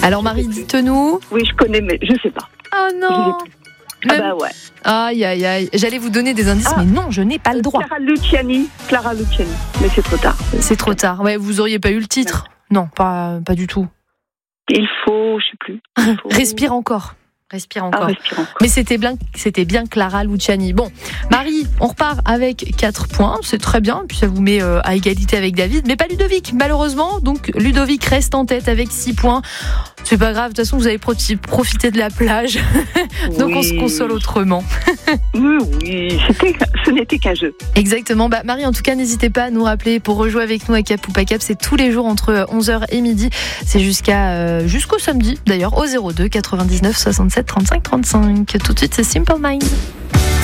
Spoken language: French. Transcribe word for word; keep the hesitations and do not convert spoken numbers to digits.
Alors Marie, dites-nous. Oui, je connais, mais je sais pas. Oh non. Ah bah ouais. Aïe, aïe, aïe. J'allais vous donner des indices, ah. mais non, je n'ai pas le droit. Clara Luciani. Clara Luciani. Mais c'est trop tard. C'est trop tard. Ouais, vous auriez pas eu le titre. Non, pas, pas du tout. Il faut, je sais plus. Faut... Respire encore. Respire encore. Ah, respire encore. Mais c'était bien, c'était bien Clara Luciani. Bon, Marie, on repart avec quatre points. C'est très bien. Puis ça vous met euh, à égalité avec David. Mais pas Ludovic, malheureusement. Donc Ludovic reste en tête avec six points. C'est pas grave. De toute façon, vous avez profité de la plage. Donc oui. On se console autrement. Oui, oui. C'était, ce n'était qu'un jeu. Exactement. Bah, Marie, en tout cas, n'hésitez pas à nous rappeler pour rejouer avec nous à Cap ou pas Cap. C'est tous les jours entre onze heures et midi. C'est jusqu'à, euh, jusqu'au samedi, d'ailleurs, au zéro deux quatre-vingt-dix-neuf soixante-sept trente-cinq trente-cinq. Tout de suite, c'est Simple Minds.